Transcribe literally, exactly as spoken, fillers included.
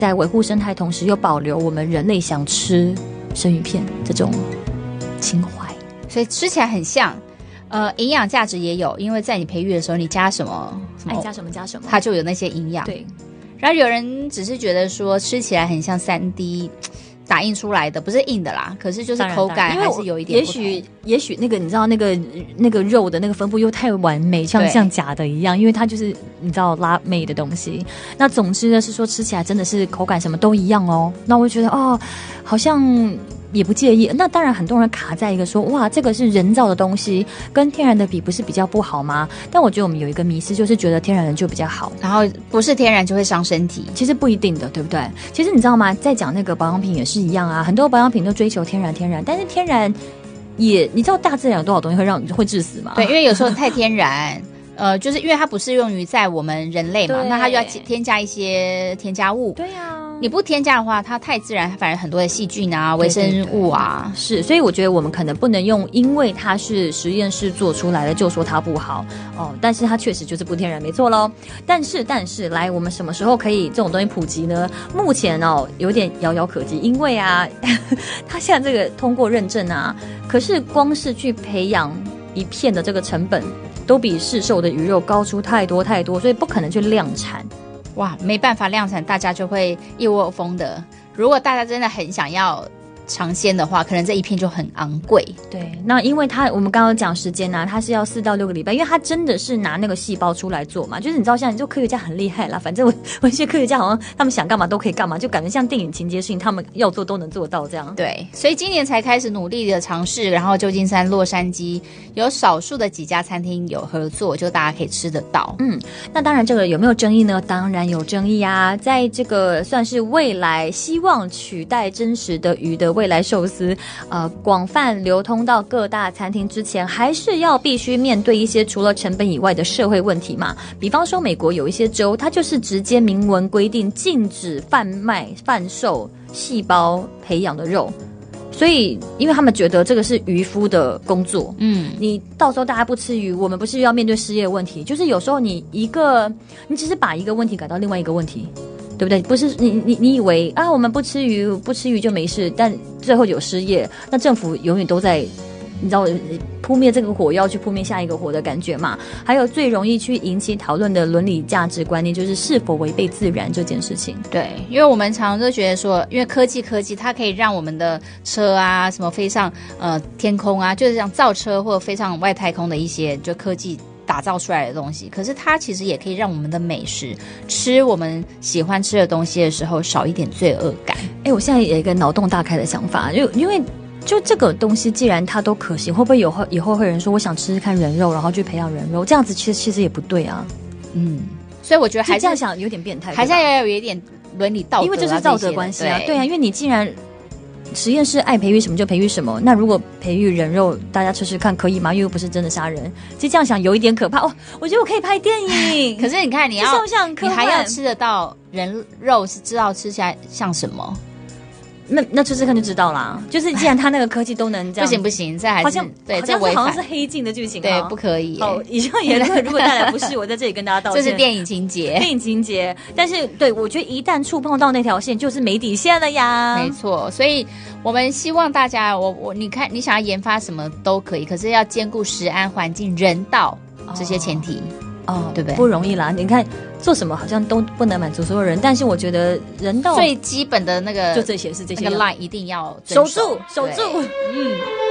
在维护生态同时又保留我们人类想吃生鱼片这种情怀， 所以吃起来很像。呃，营养价值也有，因为在你培育的时候，你加什么，什么爱加什么加什么， 它就有那些营养。 对。 然后有人只是觉得说吃起来很像 三 D 打印出来的，不是硬的啦，可是就是口感还是有一点也许也许那个你知道那个那个肉的那个分布又太完美，像像假的一样，因为它就是你知道拉美的东西。那总之呢是说吃起来真的是口感什么都一样哦。那我就觉得哦，好像也不介意。那当然很多人卡在一个说哇这个是人造的东西跟天然的比不是比较不好吗？但我觉得我们有一个迷思，就是觉得天然的就比较好， 然后不是天然就会伤身体， 其实不一定的，对不对？其实你知道吗，在讲那个保养品也是一样啊，很多保养品都追求天然天然，但是天然也你知道大自然有多少东西会让会致死吗？ 对，因为有时候太天然呃，就是因为它不适用于在我们人类嘛，那它就要添加一些添加物。 对啊， 你不添加的话，它太自然，反而很多的细菌啊、微生物啊， 对对对是。所以我觉得我们可能不能用，因为它是实验室做出来的就说它不好哦，但是它确实就是不天然，没错咯。但是但是，来，我们什么时候可以这种东西普及呢？目前哦，有点遥遥可及，因为啊，它现在这个通过认证啊，可是光是去培养一片的这个成本，都比市售的鱼肉高出太多太多，所以不可能去量产。 哇，没办法量产，大家就会一窝蜂的。如果大家真的很想要尝鲜的话，可能这一片就很昂贵。 对，那因为它我们刚刚讲时间啊，它是要四到六个礼拜，因为它真的是拿那个细胞出来做嘛，就是你知道像你就科学家很厉害啦，反正我我一些科学家好像他们想干嘛都可以干嘛，就感觉像电影情节事情，他们要做都能做到这样。 对，所以今年才开始努力的尝试，然后旧金山、洛杉矶有少数的几家餐厅有合作，就大家可以吃得到。 嗯，那当然这个有没有争议呢？当然有争议啊，在这个算是未来希望取代真实的鱼的未来寿司呃，广泛流通到各大餐厅之前，还是要必须面对一些除了成本以外的社会问题嘛。比方说美国有一些州，它就是直接明文规定禁止贩卖贩售细胞培养的肉，所以因为他们觉得这个是渔夫的工作，嗯，你到时候大家不吃鱼，我们不是要面对失业问题，就是有时候你一个你只是把一个问题改到另外一个问题，对不对？不是你你你以为啊，我们不吃鱼不吃鱼就没事，但最后有失业，那政府永远都在，你知道扑灭这个火要去扑灭下一个火的感觉嘛。还有最容易去引起讨论的伦理价值观念，就是是否违背自然这件事情。 对，因为我们常常都觉得说，因为科技科技它可以让我们的车啊什么飞上呃天空啊，就是像造车或者飞上外太空的一些就科技打造出来的东西，可是它其实也可以让我们的美食吃我们喜欢吃的东西的时候少一点罪恶感。 哎，我现在有一个脑洞大开的想法，就因为就这个东西既然它都可行，会不会有以后会有人说我想吃吃看人肉，然后去培养人肉，这样子其实其实也不对啊。 嗯，所以我觉得还是这样想有点变态， 还是要有一点伦理道德、啊， 因为这是道德关系啊。对, 对啊，因为你既然实验室爱培育什么就培育什么，那如果培育人肉，大家吃吃看可以吗？又不是真的杀人，其实这样想有一点可怕哦。我觉得我可以拍电影， 可是你看你要像不像科幻？ 你还要吃得到人肉，是知道吃起来像什么？ 那那吃吃看就知道啦。就是既然他那个科技都能这样， 不行不行，这还是好像对， 好像这违反， 好像是黑镜的剧情， 对，不可以。 好，以上言论如果带来不适，我在这里跟大家道歉。 这是电影情节， 电影情节。但是对我觉得一旦触碰到那条线，就是没底线了呀。 没错，所以我们希望大家，我我你看，你想要研发什么都可以，可是要兼顾食安、环境、人道这些前提。哦，对不对？ 不容易啦！你看做什么好像都不能满足所有人，但是我觉得人道最基本的那个就这些是这些， 那个 line 一定要守住，守住。 嗯。